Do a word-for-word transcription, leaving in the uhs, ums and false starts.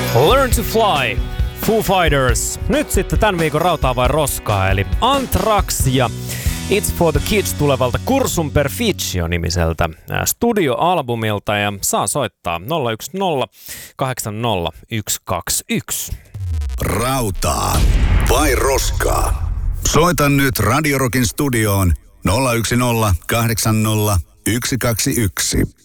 Learn to Fly, Foo Fighters. Nyt sitten tämän viikon rautaa vai roskaa, eli Anthrax ja It's for the Kids tulevalta Cursum Perficio-nimiseltä studioalbumilta ja saa soittaa nolla yksi nolla kahdeksan nolla yksi kaksi yksi. Rautaa vai roskaa? Soita nyt Radio Rockin studioon nolla yksi nolla kahdeksan nolla yksi kaksi yksi.